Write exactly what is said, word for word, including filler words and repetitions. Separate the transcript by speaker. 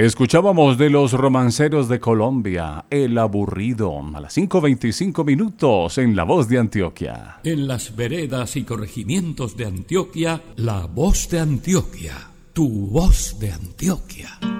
Speaker 1: Escuchábamos de los romanceros de Colombia, El Aburrido, a las cinco veinticinco minutos en La Voz de Antioquia.
Speaker 2: En las veredas y corregimientos de Antioquia, La Voz de Antioquia, tu voz de Antioquia.